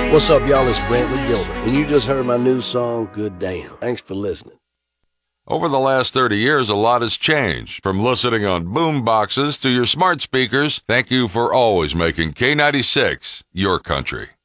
What's up, y'all? It's Brantley Gilbert, and you just heard my new song, Good Damn. Thanks for listening. Over the last 30 years, a lot has changed. From listening on boom boxes to your smart speakers, thank you for always making K96 your country.